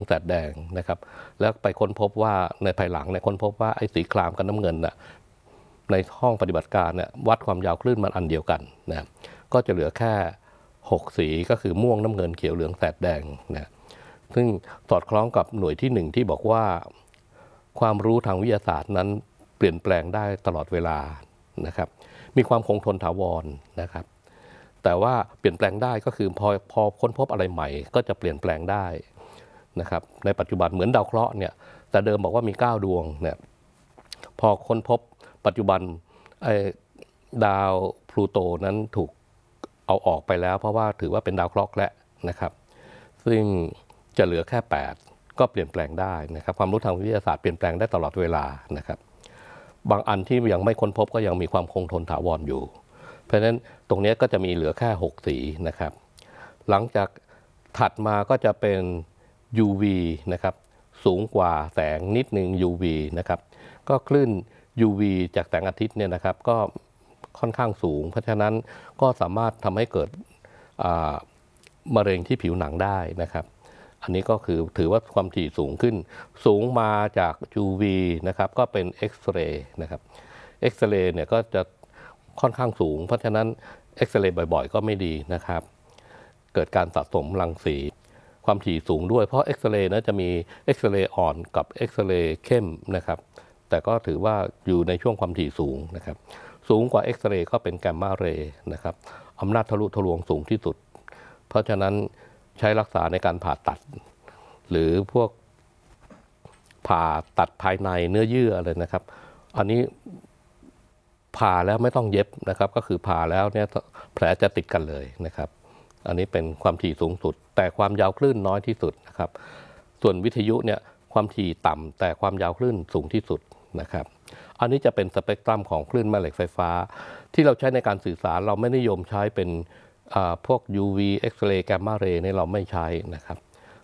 แสดแดงนะครับแล้วไปค้นพบว่าในภายหลังเนี่ยค้นพบว่าไอ้สีครามกับน้ำเงินน่ะในห้องปฏิบัติการเนี่ยวัดความยาวคลื่นมันอันเดียวกันนะก็จะเหลือแค่6สีก็คือม่วงน้ำเงินเขียวเหลืองแสดแดงนะซึ่งสอดคล้องกับหน่วยที่1ที่บอกว่าความรู้ทางวิทยาศาสตร์นั้นเปลี่ยนแปลงได้ตลอดเวลานะครับมีความคงทนถาวรนะครับแต่ว่าเปลี่ยนแปลงได้ก็คือพอค้นพบอะไรใหม่ก็จะเปลี่ยนแปลงได้นะครับในปัจจุบันเหมือนดาวเคราะห์เนี่ยแต่เดิมบอกว่ามี9ดวงเนี่ยพอค้นพบปัจจุบันดาวพลูโตนั้นถูกเอาออกไปแล้วเพราะว่าถือว่าเป็นดาวเคราะห์แล้วนะครับซึ่งจะเหลือแค่8ก็เปลี่ยนแปลงได้นะครับความรู้ทางวิทยาศาสตร์เปลี่ยนแปลงได้ตลอดเวลานะครับบางอันที่ยังไม่ค้นพบก็ยังมีความคงทนถาวรอยู่เพราะฉะนั้นตรงนี้ก็จะมีเหลือแค่6สีนะครับหลังจากถัดมาก็จะเป็น UV นะครับสูงกว่าแสงนิดนึง UV นะครับก็คลื่น UV จากแสงอาทิตย์เนี่ยนะครับก็ค่อนข้างสูงเพราะฉะนั้นก็สามารถทำให้เกิดมะเร็งที่ผิวหนังได้นะครับอันนี้ก็คือถือว่าความถี่สูงขึ้นสูงมาจาก UV นะครับก็เป็นเอ็กซเรย์นะครับเอ็กซเรย์เนี่ยก็จะค่อนข้างสูงเพราะฉะนั้นเอ็กซเรย์บ่อยๆก็ไม่ดีนะครับเกิดการสะสมรังสีความถี่สูงด้วยเพราะเอ็กซเรย์นะจะมีเอ็กซเรย์อ่อนกับเอ็กซเรย์เข้มนะครับแต่ก็ถือว่าอยู่ในช่วงความถี่สูงนะครับสูงกว่าเอ็กซเรย์ก็เป็นแกมมาเรย์นะครับอำนาจทะลุทะลวงสูงที่สุดเพราะฉะนั้นใช้รักษาในการผ่าตัดหรือพวกผ่าตัดภายในเนื้อเยื่ออะไรนะครับอันนี้ผ่าแล้วไม่ต้องเย็บนะครับก็คือผ่าแล้วเนี่ยแผลจะติดกันเลยนะครับอันนี้เป็นความถี่สูงสุดแต่ความยาวคลื่นน้อยที่สุดนะครับส่วนวิทยุเนี่ยความถี่ต่ำแต่ความยาวคลื่นสูงที่สุดนะครับอันนี้จะเป็นสเปกตรัมของคลื่นแม่เหล็กไฟฟ้าที่เราใช้ในการสื่อสารเราไม่นิยมใช้เป็นพวก UV X-ray Gamma Ray เนี่ยเราไม่ใช้นะครับ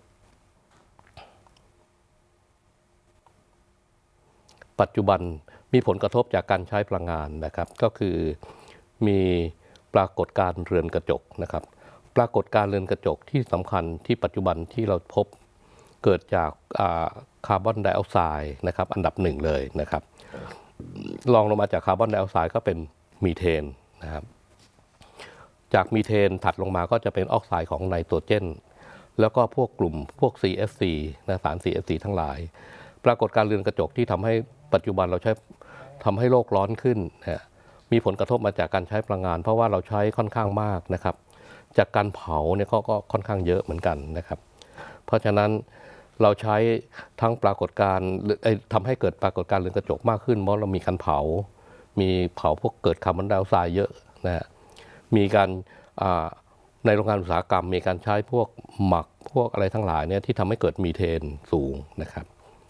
ปัจจุบันมีผลกระทบจากการใช้พลังงานนะครับก็คือมีปรากฏการณ์เรือนกระจกนะครับปรากฏการณ์เรือนกระจกที่สำคัญที่ปัจจุบันที่เราพบเกิดจากคาร์บอนไดออกไซด์นะครับอันดับ1เลยนะครับรองลงมาจากคาร์บอนไดออกไซด์ก็เป็นมีเทนนะครับจากมีเทนถัดลงมาก็จะเป็นออกไซด์ของไนโตรเจนแล้วก็พวกกลุ่มพวก CFC นะสาร CFC ทั้งหลายปรากฏการณ์เรือนกระจกที่ทำให้ปัจจุบันเราใช้ทำให้โลกร้อนขึ้นนะมีผลกระทบมาจากการใช้พลังงานเพราะว่าเราใช้ค่อนข้างมากนะครับจากการเผาเนี่ยก็ค่อนข้างเยอะเหมือนกันนะครับเพราะฉะนั้นเราใช้ทั้งปรากฏการณ์ทำให้เกิดปรากฏการณ์เรือนกระจกมากขึ้นเพราะเรามีการเผาพวกเกิดคาร์บอนไดออกไซด์เยอะนะมีการในโรงงานอุตสาหกรรมมีการใช้พวกหมักพวกอะไรทั้งหลายเนี่ยที่ทำให้เกิดมีเทนสูงนะครับ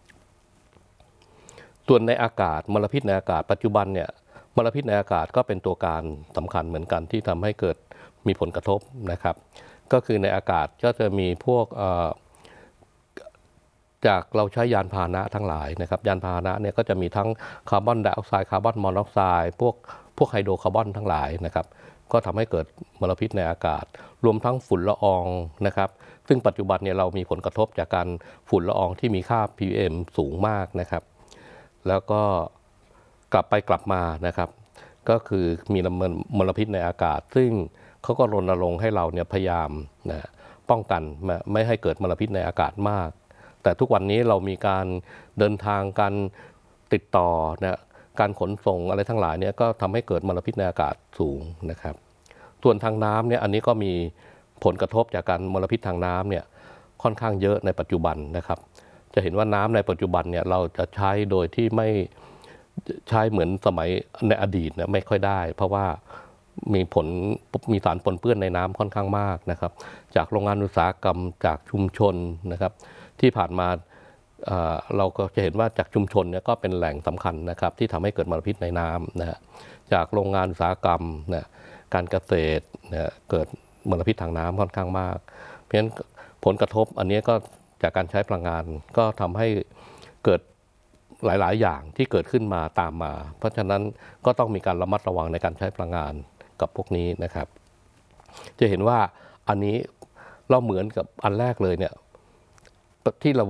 ส่วนในอากาศมลพิษในอากาศปัจจุบันเนี่ยมลพิษในอากาศก็เป็นตัวการสำคัญเหมือนกันที่ทำให้เกิดมีผลกระทบนะครับก็คือในอากาศก็จะมีพวกจากเราใช้ยานพาหนะทั้งหลายนะครับยานพาหนะเนี่ยก็จะมีทั้งคาร์บอนไดออกไซด์คาร์บอนมอนอกไซด์พวกไฮโดรคาร์บอนทั้งหลายนะครับก็ทำให้เกิดมลพิษในอากาศรวมทั้งฝุ่นละอองนะครับซึ่งปัจจุบันเนี่ยเรามีผลกระทบจากการฝุ่นละอองที่มีค่า PM สูงมากนะครับแล้วก็กลับมานะครับก็คือมีมลพิษในอากาศซึ่งเขาก็รณรงค์ให้เราเนี่ยพยายามนะป้องกันไม่ให้เกิดมลพิษในอากาศมากแต่ทุกวันนี้เรามีการเดินทางการติดต่อนะการขนส่งอะไรทั้งหลายเนี่ยก็ทำให้เกิดมลพิษในอากาศสูงนะครับส่วนทางน้ำเนี่ยอันนี้ก็มีผลกระทบจากการมลพิษทางน้ำเนี่ยค่อนข้างเยอะในปัจจุบันนะครับจะเห็นว่าน้ำในปัจจุบันเนี่ยเราจะใช้โดยที่ไม่ใช้เหมือนสมัยในอดีตเนี่ยไม่ค่อยได้เพราะว่ามีสารปนเปื้อนในน้ำค่อนข้างมากนะครับจากโรงงานอุตสาหกรรมจากชุมชนนะครับที่ผ่านมาเราก็จะเห็นว่าจากชุมชนเนี่ยก็เป็นแหล่งสำคัญนะครับที่ทำให้เกิดมลพิษในน้ำนะจากโรงงานอุตสาหกรรมนะการเกษตรนะเกิดมลพิษทางน้ำค่อนข้างมากเพราะฉะนั้นผลกระทบอันนี้ก็จากการใช้พลังงานก็ทำให้เกิดหลายๆอย่างที่เกิดขึ้นมาตามมาเพราะฉะนั้นก็ต้องมีการระมัดระวังในการใช้พลังงานกับพวกนี้นะครับจะเห็นว่าอันนี้เราเหมือนกับอันแรกเลยเนี่ยที่เรา